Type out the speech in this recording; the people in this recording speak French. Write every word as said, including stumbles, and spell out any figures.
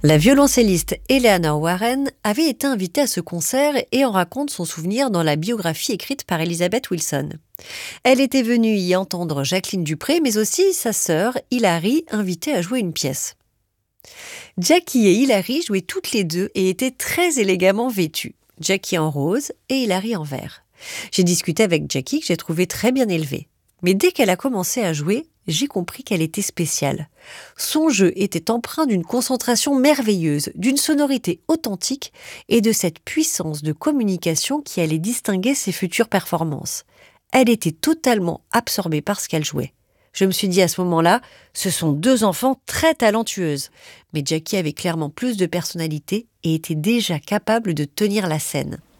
La violoncelliste Eleanor Warren avait été invitée à ce concert et en raconte son souvenir dans la biographie écrite par Elizabeth Wilson. Elle était venue y entendre Jacqueline Dupré, mais aussi sa sœur Hilary, invitée à jouer une pièce. Jackie et Hilary jouaient toutes les deux et étaient très élégamment vêtues. Jackie en rose et Hilary en vert. J'ai discuté avec Jackie que j'ai trouvée très bien élevée. Mais dès qu'elle a commencé à jouer, j'ai compris qu'elle était spéciale. Son jeu était empreint d'une concentration merveilleuse, d'une sonorité authentique et de cette puissance de communication qui allait distinguer ses futures performances. Elle était totalement absorbée par ce qu'elle jouait. Je me suis dit à ce moment-là, ce sont deux enfants très talentueuses. Mais Jackie avait clairement plus de personnalité et était déjà capable de tenir la scène.